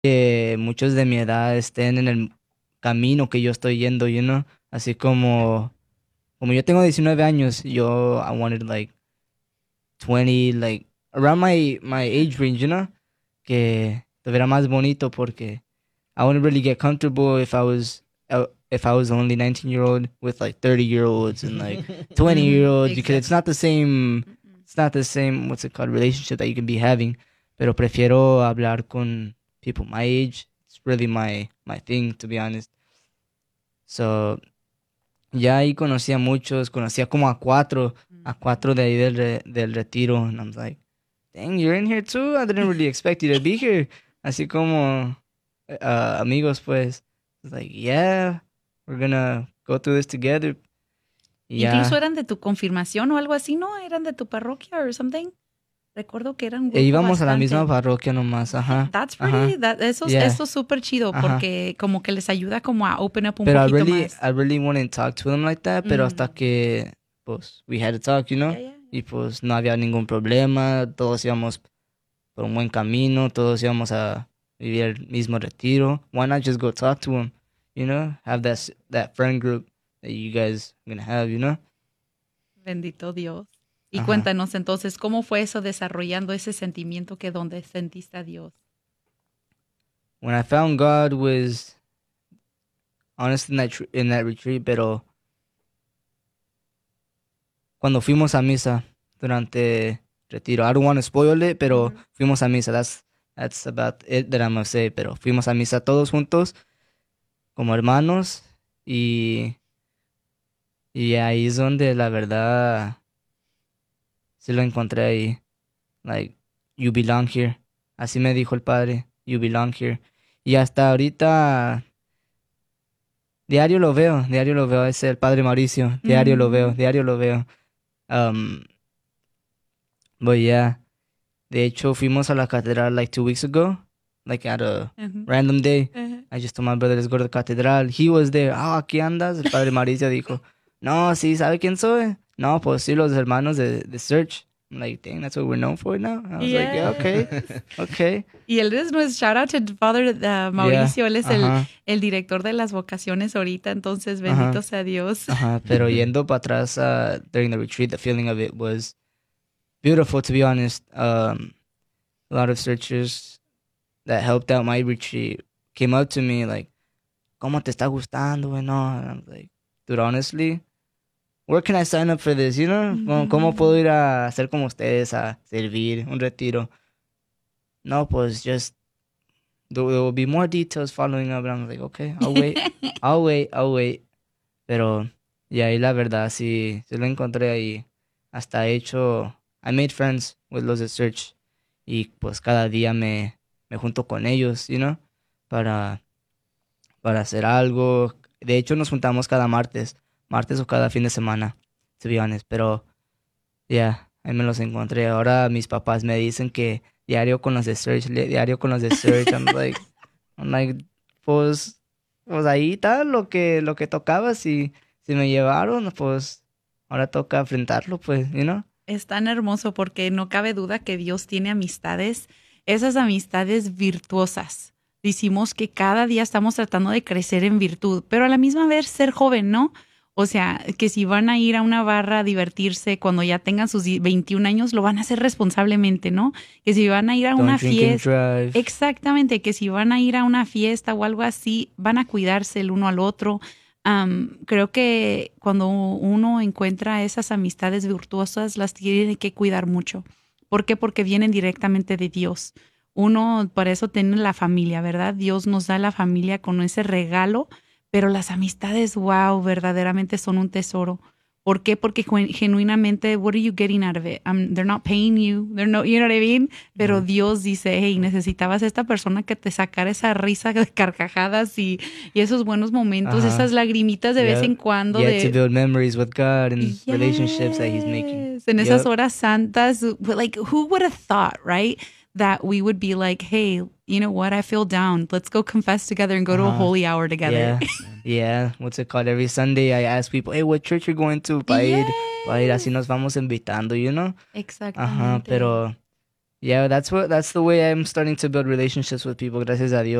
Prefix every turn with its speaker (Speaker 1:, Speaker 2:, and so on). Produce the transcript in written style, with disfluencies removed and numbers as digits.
Speaker 1: que muchos de mi edad estén en el camino que yo estoy yendo, así como yo tengo 19 años, I wanted like 20, like around my age range, que estuviera más bonito porque I wouldn't really get comfortable if I was only 19-year-old with like 30-year-olds and like
Speaker 2: Ujú,
Speaker 1: 20-year-olds because
Speaker 2: exacto.
Speaker 1: it's not the same what's it called relationship that you can be having. Pero prefiero hablar con people my age. It's really my thing, to be honest. So ya ahí conocí a muchos, conocía como a cuatro de ahí del retiro, and I'm like, dang, you're in here too. I didn't really expect you to be here. Así como amigos, pues. It's like, yeah, we're gonna go through this together. Y
Speaker 2: Incluso
Speaker 1: ya,
Speaker 2: eran de tu confirmación o algo así, ¿no? Eran de tu parroquia or something. Recuerdo que era un grupo
Speaker 1: íbamos a la misma
Speaker 2: bastante.
Speaker 1: parroquia nomás, ajá,
Speaker 2: That's pretty,
Speaker 1: ajá,
Speaker 2: eso
Speaker 1: yeah,
Speaker 2: es súper chido
Speaker 1: ajá.
Speaker 2: porque como que les ayuda como a open up un
Speaker 1: Pero
Speaker 2: poquito más.
Speaker 1: I really wouldn't talk to them like that, pero hasta
Speaker 2: Mm,
Speaker 1: que, pues, we had to talk,
Speaker 2: yeah, yeah,
Speaker 1: y
Speaker 2: yeah.
Speaker 1: pues no había ningún problema, todos íbamos por un buen camino, todos íbamos a vivir el mismo retiro. Why not just go talk to them, Have that friend group that you guys are gonna have.
Speaker 2: Bendito Dios. Y
Speaker 1: Ajá.
Speaker 2: cuéntanos entonces, ¿cómo fue eso desarrollando ese sentimiento que donde sentiste a Dios?
Speaker 1: When I found God was honestly in that retreat, pero cuando fuimos a misa durante retiro. I don't want to spoil it, pero
Speaker 2: Ujú.
Speaker 1: fuimos a misa. That's about it that I'm gonna say. Pero fuimos a misa todos juntos como hermanos y, y ahí es donde la verdad sí lo encontré ahí. Like, you belong here. Así me dijo el padre, you belong here. Y hasta ahorita, diario lo veo, es el padre Mauricio, diario lo veo,
Speaker 2: Mm,
Speaker 1: diario lo veo. Um, but yeah. De hecho, fuimos a la catedral like 2 weeks ago, like at a
Speaker 2: ujú,
Speaker 1: random day.
Speaker 2: ujú.
Speaker 1: I just told my brother, let's go to the catedral. He was there. Ah, aquí andas. El padre Mauricio dijo, no, sí, ¿sabe quién soy? No, pues sí, los hermanos de Search. I'm like, dang, that's what we're known for now. I was like, yeah, okay,
Speaker 2: Yes.
Speaker 1: okay,
Speaker 2: Y él es nuestro shout out to Father
Speaker 1: yeah,
Speaker 2: Mauricio, él es
Speaker 1: ajá,
Speaker 2: el director de las vocaciones ahorita, entonces bendito
Speaker 1: ajá,
Speaker 2: sea Dios.
Speaker 1: ajá. Pero yendo para atrás during the retreat, the feeling of it was beautiful, to be honest. A lot of searchers that helped out my retreat came up to me like, ¿cómo te está gustando? And all. And I'm like, dude, honestly, where can I sign up for this? ¿Cómo puedo ir a hacer como ustedes, a servir un retiro? No, pues just, there will be more details following up. And I'm like, okay, I'll wait, I'll wait. Pero, y ahí la verdad, sí lo encontré ahí. Hasta hecho, I made friends with los de Search. Y pues cada día me junto con ellos, para para hacer algo. De hecho, nos juntamos cada martes o cada fin de semana, to be honest. Pero, ya, ahí me los encontré. Ahora mis papás me dicen que diario con los de Search, diario con los de Search. I'm like, pues, pues ahí está lo que tocaba. Si me llevaron, pues, ahora toca enfrentarlo, pues,
Speaker 2: Es tan hermoso porque no cabe duda que Dios tiene amistades, esas amistades virtuosas. Decimos que cada día estamos tratando de crecer en virtud, pero a la misma vez ser joven, ¿no? O sea, que si van a ir a una barra a divertirse cuando ya tengan sus 21 años, lo van a hacer responsablemente, ¿no? Que si van a ir a
Speaker 1: Don't
Speaker 2: una
Speaker 1: drink and
Speaker 2: fiesta,
Speaker 1: drive.
Speaker 2: exactamente, que si van a ir a una fiesta o algo así, van a cuidarse el uno al otro. Creo que cuando uno encuentra esas amistades virtuosas, las tiene que cuidar mucho. ¿Por qué? Porque vienen directamente de Dios. Uno, para eso tiene la familia, ¿verdad? Dios nos da la familia con ese regalo, pero las amistades, wow, verdaderamente son un tesoro. ¿Por qué? Porque genuinamente, what are you getting out of it? They're not paying you, they're no, you know what I mean? Pero
Speaker 1: Ujú,
Speaker 2: Dios dice, hey, necesitabas esta persona que te sacara esa risa de carcajadas y esos buenos momentos, esas
Speaker 1: ajá.
Speaker 2: lagrimitas de vez
Speaker 1: Yep.
Speaker 2: en cuando
Speaker 1: Get to
Speaker 2: de,
Speaker 1: build memories with God and relationships that He's making.
Speaker 2: yes, en esas
Speaker 1: Yep.
Speaker 2: horas santas, like, who would have thought, right? That we would be like, hey, you know what? I feel down. Let's go confess together and go to a
Speaker 1: Uh-huh.
Speaker 2: holy hour together.
Speaker 1: Yeah. Yeah. What's it called? Every Sunday I ask people, hey, what church you going to? Para ir, así
Speaker 2: Yes,
Speaker 1: nos vamos invitando, Ajá,
Speaker 2: exactamente.
Speaker 1: pero Yeah, that's the way I'm starting to build relationships with people. Gracias a Dios.